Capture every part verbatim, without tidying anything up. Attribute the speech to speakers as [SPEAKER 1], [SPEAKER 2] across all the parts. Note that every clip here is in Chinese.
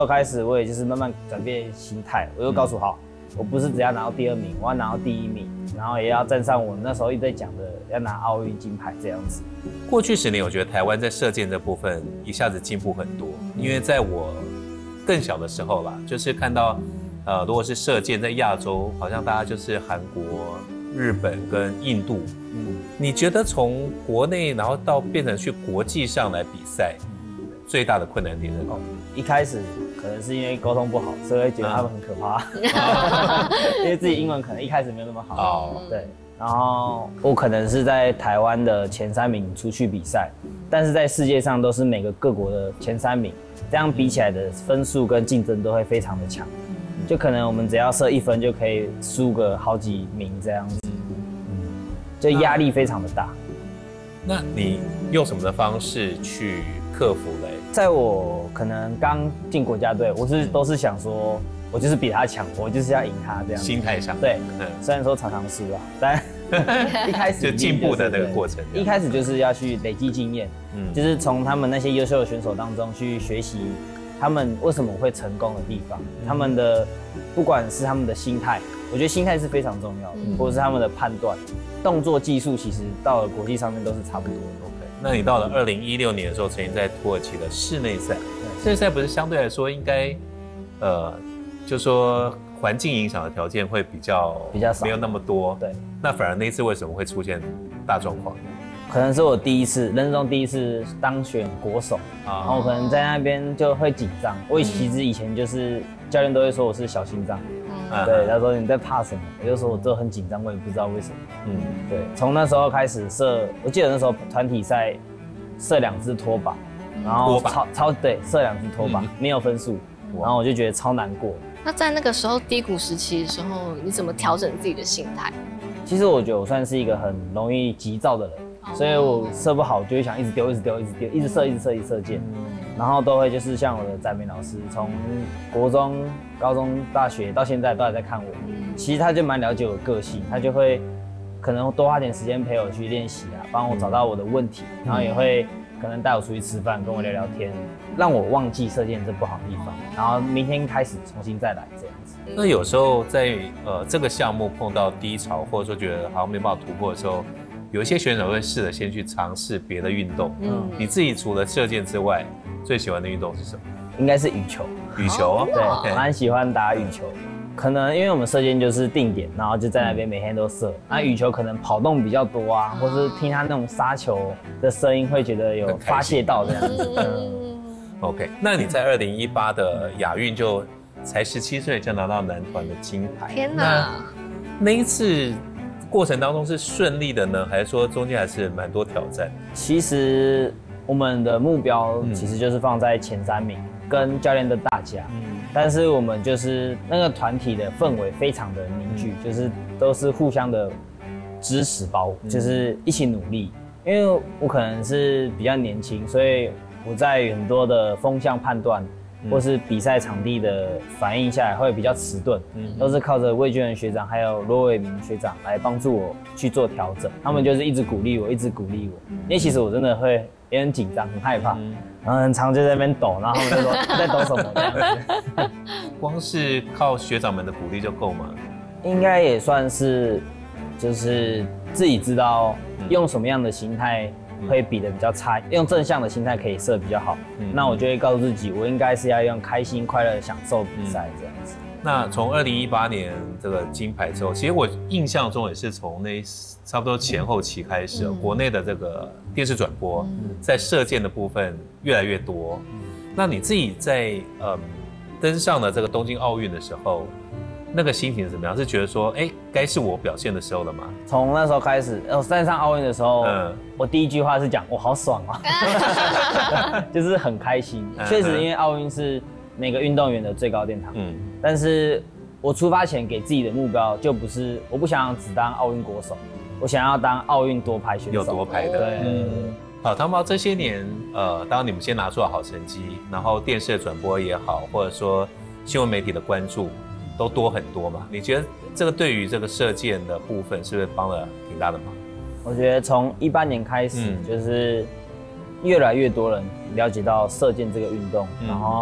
[SPEAKER 1] 开始我也就是慢慢转变心态，我就告诉好，我不是只要拿到第二名，我要拿到第一名，然后也要站上我那时候一直在讲的要拿奥运金牌这样子。
[SPEAKER 2] 过去十年，我觉得台湾在射箭这部分一下子进步很多，因为在我更小的时候啦，就是看到，呃，如果是射箭在亚洲，好像大家就是韩国、日本跟印度。嗯，你觉得从国内然后到变成去国际上来比赛，最大的困难点是什么？
[SPEAKER 1] 一开始可能是因为沟通不好，所以会觉得他们很可怕，因为自己英文可能一开始没有那么好。哦，对。然后我可能是在台湾的前三名出去比赛，但是在世界上都是每个各国的前三名，这样比起来的分数跟竞争都会非常的强，就可能我们只要射一分就可以输个好几名这样子，就压力非常的大。
[SPEAKER 2] 那你用什么的方式去克服嘞？
[SPEAKER 1] 在我可能刚进国家队，我是都是想说，我就是比他强，我就是要赢他这样。
[SPEAKER 2] 心态上，
[SPEAKER 1] 对，嗯、虽然说常常输啊，但一开始
[SPEAKER 2] 就进步的那个过程。
[SPEAKER 1] 一开始就是要去累积经验，嗯，就是从他们那些优秀的选手当中去学习他们为什么会成功的地方，嗯、他们的不管是他们的心态，我觉得心态是非常重要的，嗯、或者是他们的判断、动作技术，其实到了国际上面都是差不多的。
[SPEAKER 2] 那你到了二零一六年的时候，曾经在土耳其的室内赛，室内赛不是相对来说应该，呃，就说环境影响的条件会比较
[SPEAKER 1] 比较少，
[SPEAKER 2] 没有那么多。
[SPEAKER 1] 对，
[SPEAKER 2] 那反而那次为什么会出现大状况？
[SPEAKER 1] 可能是我第一次，人生中第一次当选国手，啊、然后我可能在那边就会紧张。我其实以前就是教练都会说我是小心脏。嗯、对，他说你在怕什么？我就说我就很紧张，我也不知道为什么。嗯，对，从那时候开始射，我记得那时候团体赛射两支拖把，然后超超对射两支拖把、嗯、没有分数，然后我就觉得超难过。
[SPEAKER 3] 那在那个时候低谷时期的时候，你怎么调整自己的心态？
[SPEAKER 1] 其实我觉得我算是一个很容易急躁的人，哦、所以我射不好就会想一直丢，一直丢，一直丢，一直射，一直射，一直射箭。嗯，然后都会就是像我的展美老师，从国中、高中、大学到现在都还在看我。其实他就蛮了解我的个性，他就会可能多花点时间陪我去练习啊，帮我找到我的问题，然后也会可能带我出去吃饭，跟我聊聊天，让我忘记射箭这不好的地方，然后明天开始重新再来这样子。
[SPEAKER 2] 那有时候在呃这个项目碰到低潮，或者说觉得好像没办法突破的时候，有一些选手会试着先去尝试别的运动。嗯，你自己除了射箭之外，最喜欢的运动是什么？
[SPEAKER 1] 应该是羽球。
[SPEAKER 2] 羽球，
[SPEAKER 1] 对，蛮喜欢打羽球。可能因为我们射箭就是定点，然后就在那边每天都射。那、嗯、羽球可能跑动比较多啊，或是听他那种杀球的声音，会觉得有发泄到这样子。嗯、
[SPEAKER 2] OK， 那你在二零一八的亚运就才十七岁就拿到男团的金牌。
[SPEAKER 3] 天哪！
[SPEAKER 2] 那, 那一次过程当中是顺利的呢，还是说中间还是蛮多挑战？
[SPEAKER 1] 其实我们的目标其实就是放在前三名，嗯、跟教练的大家。嗯，但是我们就是那个团体的氛围非常的凝聚，嗯、就是都是互相的支持包，嗯、就是一起努力。因为我可能是比较年轻，所以我在很多的风向判断，嗯、或是比赛场地的反应下来会比较迟钝，嗯、都是靠着魏俊仁学长还有罗伟明学长来帮助我去做调整。他们就是一直鼓励我，一直鼓励我。嗯、因为其实我真的会也很紧张，很害怕。嗯然后很常就在那边抖，然后他们就说你在抖什么这样子。
[SPEAKER 2] 光是靠学长们的鼓励就够吗？
[SPEAKER 1] 应该也算是，就是自己知道用什么样的心态会比得比较差，用正向的心态可以射比较好。嗯、那我就会告诉自己，我应该是要用开心快乐享受比赛这样子。
[SPEAKER 2] 嗯、那从二零一八年这个金牌之后，其实我印象中也是从那差不多前后期开始，嗯、国内的这个电视转播，嗯、在射箭的部分越来越多。嗯、那你自己在嗯登上了这个东京奥运的时候，那个心情是怎么样？是觉得说，哎，该是我表现的时候了吗？
[SPEAKER 1] 从那时候开始，呃，站上奥运的时候，嗯、我第一句话是讲，我好爽啊，就是很开心。确、嗯、实，因为奥运是每个运动员的最高殿堂。嗯，但是我出发前给自己的目标就不是，我不想要只当奥运国手，我想要当奥运夺牌选手。
[SPEAKER 2] 有夺牌的。对。嗯、好，汤包这些年，呃，当你们先拿出了好成绩，然后电视的转播也好，或者说新闻媒体的关注都多很多嘛？你觉得这个对于这个射箭的部分是不是帮了挺大的忙？
[SPEAKER 1] 我觉得从一八年开始，就是越来越多人了解到射箭这个运动，嗯、然后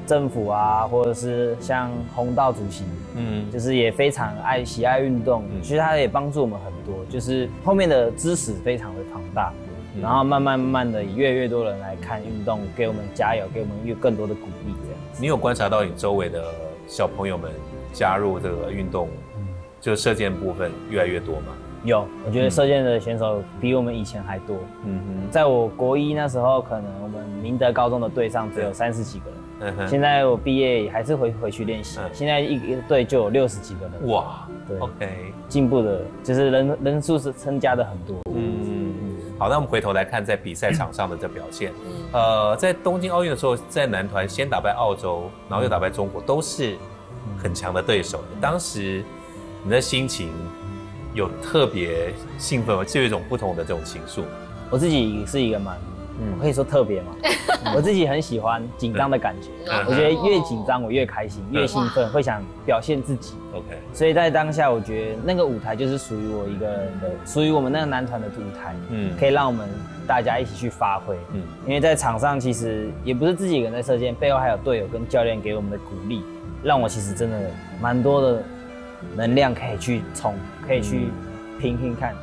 [SPEAKER 1] 政府啊，或者是像弘道主席，嗯，就是也非常爱喜爱运动，嗯、其实他也帮助我们很多，就是后面的支持非常的庞大，嗯、然后慢慢慢慢的越来越多人来看运动，给我们加油，给我们越更多的鼓励，这样。
[SPEAKER 2] 你有观察到你周围的小朋友们加入这个运动，嗯、就射箭部分越来越多吗？
[SPEAKER 1] 有，我觉得射箭的选手比我们以前还多。嗯哼，在我国一那时候，可能我们明德高中的队上只有三十几个人。嗯、现在我毕业还是回回去练习，嗯、现在一个队就有六十几个人。
[SPEAKER 2] 哇，
[SPEAKER 1] 对
[SPEAKER 2] ，OK，
[SPEAKER 1] 进步的，就是人人数是增加的很多。
[SPEAKER 2] 嗯，好，那我们回头来看在比赛场上的这表现。呃，在东京奥运的时候，在男团先打败澳洲，然后又打败中国，都是很强的对手。当时你的心情有特别兴奋吗？就有一种不同的这种情愫。
[SPEAKER 1] 我自己是一个蛮，嗯，我可以说特别嘛。我自己很喜欢紧张的感觉，嗯、我觉得越紧张我越开心，越兴奋，会想表现自己。
[SPEAKER 2] OK，
[SPEAKER 1] 所以在当下，我觉得那个舞台就是属于我一个人的，属于我们那个男团的舞台，嗯，可以让我们大家一起去发挥，嗯，因为在场上其实也不是自己一个人在射箭，背后还有队友跟教练给我们的鼓励，让我其实真的蛮多的能量可以去冲，可以去拼拼看。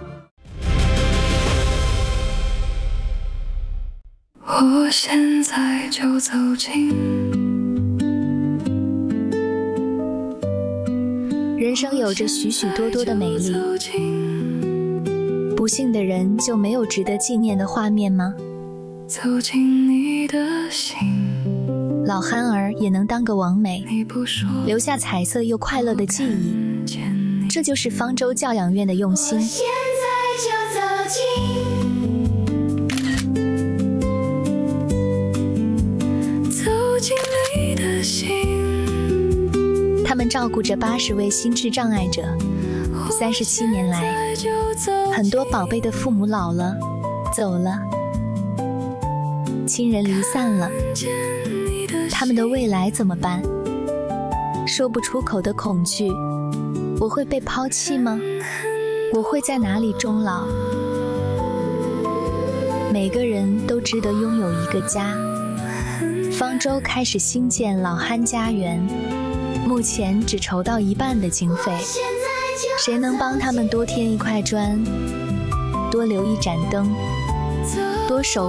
[SPEAKER 4] 我现在就走进。
[SPEAKER 5] 人生有着许许多多的美丽，不幸的人就没有值得纪念的画面吗？
[SPEAKER 4] 走进你的心，
[SPEAKER 5] 老憨儿也能当个王美，留下彩色又快乐的记忆，这就是方舟教养院的用心。我现在就走进。他们照顾着八十位心智障碍者，三十七年来，很多宝贝的父母老了，走了，亲人离散了，他们的未来怎么办？说不出口的恐惧，我会被抛弃吗？我会在哪里终老？每个人都值得拥有一个家。方舟开始兴建老憨家园，目前只筹到一半的经费，谁能帮他们多添一块砖，多留一盏灯，多守